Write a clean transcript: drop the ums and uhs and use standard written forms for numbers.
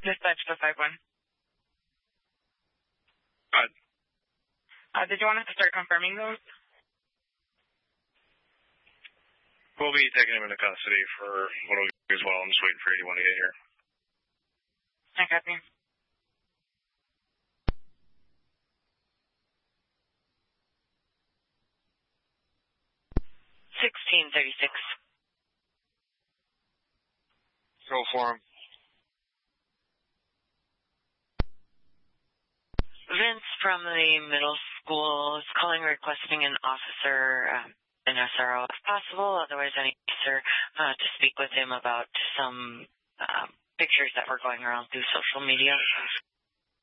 Dispatch to 5-1. Did you want us to start confirming those? We'll be taking him into custody for what will be as well. I'm just waiting for anyone to get here. I copy. $16.36. Go for him. Vince from the middle school is calling requesting an officer, an SRO if possible, otherwise any officer, to speak with him about some pictures that were going around through social media.